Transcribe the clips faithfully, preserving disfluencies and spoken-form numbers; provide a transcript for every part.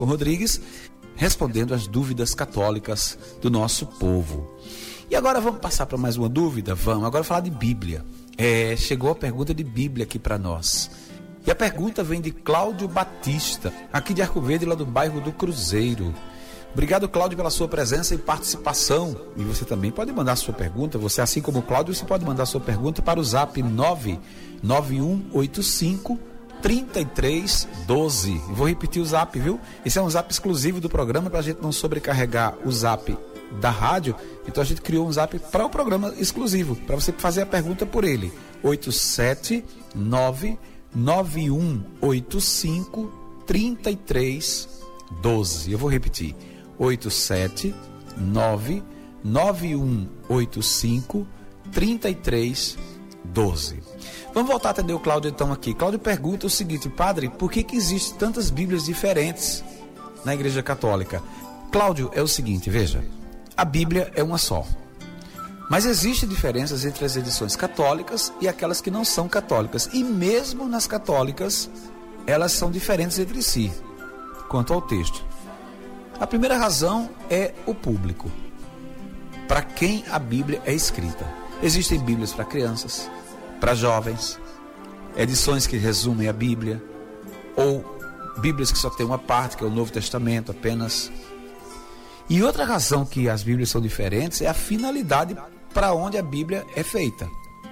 Rodrigues, respondendo às dúvidas católicas do nosso povo. E agora vamos passar para mais uma dúvida? Vamos agora falar de Bíblia. É, chegou a pergunta de Bíblia aqui para nós. E a pergunta vem de Cláudio Batista, aqui de Arco Verde, lá do bairro do Cruzeiro. Obrigado, Cláudio, pela sua presença e participação. E você também pode mandar a sua pergunta. Você, assim como o Cláudio, você pode mandar a sua pergunta para o zap nove nove um oito cinco, três três um dois. Vou repetir o zap, viu? Esse é um zap exclusivo do programa para a gente não sobrecarregar o zap da rádio. Então a gente criou um zap para o programa exclusivo, para você fazer a pergunta por ele. oito sete nove nove um oito cinco, três três um dois. Eu vou repetir. oito sete nove nove um oito cinco, três três um dois. Vamos voltar a atender o Cláudio então aqui. Cláudio pergunta o seguinte: padre, por que que existem tantas Bíblias diferentes na Igreja Católica? Cláudio, é o seguinte, veja, a Bíblia é uma só, mas existem diferenças entre as edições católicas e aquelas que não são católicas, e mesmo nas católicas elas são diferentes entre si quanto ao texto. A primeira razão é o público, para quem a Bíblia é escrita. Existem Bíblias para crianças, para jovens, edições que resumem a Bíblia, ou Bíblias que só tem uma parte, que é o Novo Testamento apenas. E outra razão que as Bíblias são diferentes é a finalidade para onde a Bíblia é feita.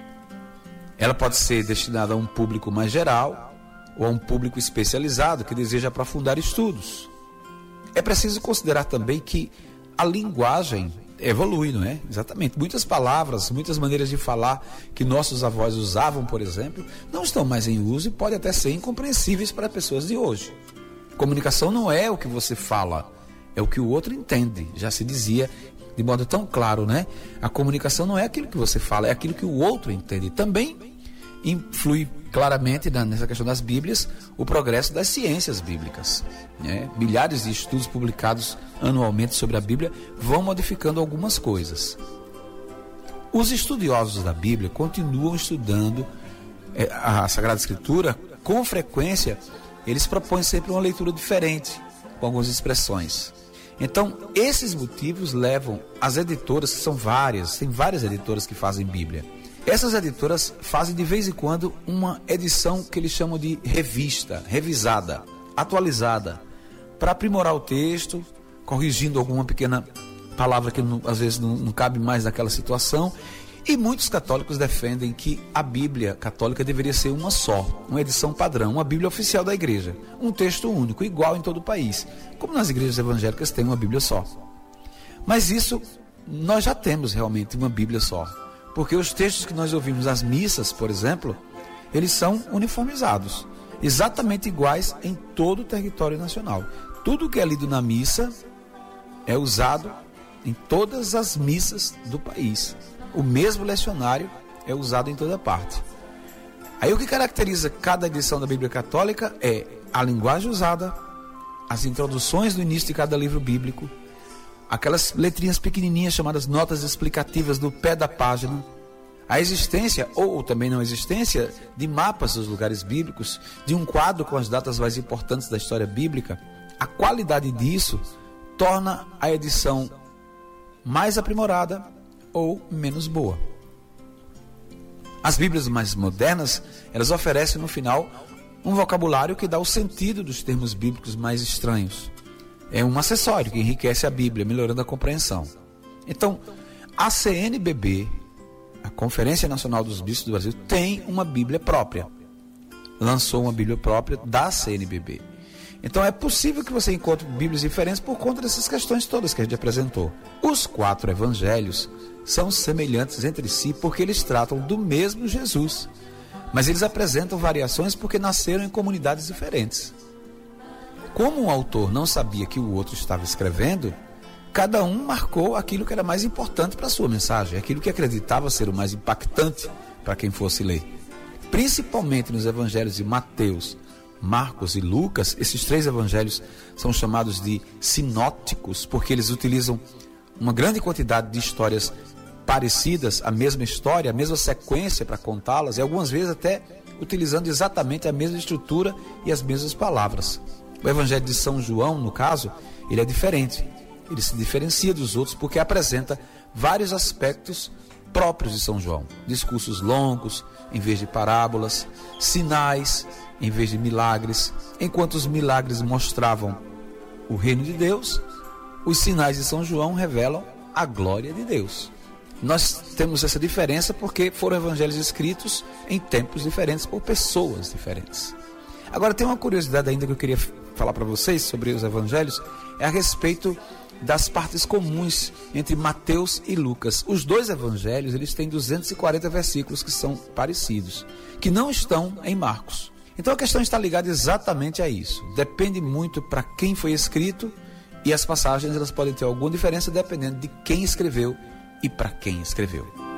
Ela pode ser destinada a um público mais geral, ou a um público especializado que deseja aprofundar estudos. É preciso considerar também que a linguagem evolui, não é? Exatamente. Muitas palavras, muitas maneiras de falar que nossos avós usavam, por exemplo, não estão mais em uso e podem até ser incompreensíveis para pessoas de hoje. Comunicação não é o que você fala, é o que o outro entende. Já se dizia de modo tão claro, né? A comunicação não é aquilo que você fala, é aquilo que o outro entende. Também influi claramente nessa questão das Bíblias o progresso das ciências bíblicas, né? Milhares de estudos publicados anualmente sobre a Bíblia vão modificando algumas coisas. Os estudiosos da Bíblia continuam estudando a Sagrada Escritura. Com frequência eles propõem sempre uma leitura diferente, com algumas expressões. Então esses motivos levam as editoras, que são várias, tem várias editoras que fazem Bíblia. Essas editoras fazem de vez em quando uma edição que eles chamam de revista, revisada, atualizada, para aprimorar o texto, corrigindo alguma pequena palavra que não, às vezes não, não cabe mais naquela situação. E muitos católicos defendem que a Bíblia católica deveria ser uma só, uma edição padrão, uma Bíblia oficial da igreja, um texto único, igual em todo o país, como nas igrejas evangélicas tem uma Bíblia só. Mas isso, nós já temos realmente uma Bíblia só. Porque os textos que nós ouvimos nas missas, por exemplo, eles são uniformizados, exatamente iguais em todo o território nacional. Tudo que é lido na missa é usado em todas as missas do país. O mesmo lecionário é usado em toda parte. Aí o que caracteriza cada edição da Bíblia Católica é a linguagem usada, as introduções do início de cada livro bíblico, aquelas letrinhas pequenininhas chamadas notas explicativas do pé da página, a existência ou também não existência de mapas dos lugares bíblicos, de um quadro com as datas mais importantes da história bíblica. A qualidade disso torna a edição mais aprimorada ou menos boa. As Bíblias mais modernas, elas oferecem no final um vocabulário que dá o sentido dos termos bíblicos mais estranhos. É um acessório que enriquece a Bíblia, melhorando a compreensão. Então, a C N B B, a Conferência Nacional dos Bispos do Brasil, tem uma Bíblia própria. Lançou uma Bíblia própria da C N B B. Então, é possível que você encontre Bíblias diferentes por conta dessas questões todas que a gente apresentou. Os quatro evangelhos são semelhantes entre si porque eles tratam do mesmo Jesus. Mas eles apresentam variações porque nasceram em comunidades diferentes. Como um autor não sabia que o outro estava escrevendo, cada um marcou aquilo que era mais importante para a sua mensagem, aquilo que acreditava ser o mais impactante para quem fosse ler. Principalmente nos evangelhos de Mateus, Marcos e Lucas, esses três evangelhos são chamados de sinóticos, porque eles utilizam uma grande quantidade de histórias parecidas, a mesma história, a mesma sequência para contá-las, e algumas vezes até utilizando exatamente a mesma estrutura e as mesmas palavras. O Evangelho de São João, no caso, ele é diferente. Ele se diferencia dos outros porque apresenta vários aspectos próprios de São João. Discursos longos, em vez de parábolas, sinais, em vez de milagres. Enquanto os milagres mostravam o reino de Deus, os sinais de São João revelam a glória de Deus. Nós temos essa diferença porque foram evangelhos escritos em tempos diferentes por pessoas diferentes. Agora, tem uma curiosidade ainda que eu queria falar para vocês sobre os evangelhos, é a respeito das partes comuns entre Mateus e Lucas. Os dois evangelhos, eles têm duzentos e quarenta versículos que são parecidos, que não estão em Marcos. Então a questão está ligada exatamente a isso. Depende muito para quem foi escrito, e as passagens elas podem ter alguma diferença dependendo de quem escreveu e para quem escreveu.